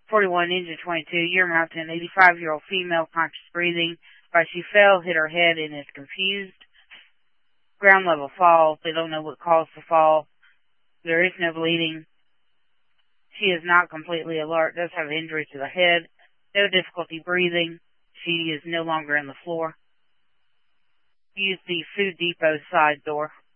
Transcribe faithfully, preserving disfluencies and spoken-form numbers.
forty-one, engine twenty-two, Year Mountain, eighty-five-year-old female, conscious breathing. But she fell, hit her head, and is confused. Ground level fall. They don't know what caused the fall. There is no bleeding. She is not completely alert. Does have injury to the head. No difficulty breathing. She is no longer in the floor. Use the Food Depot side door.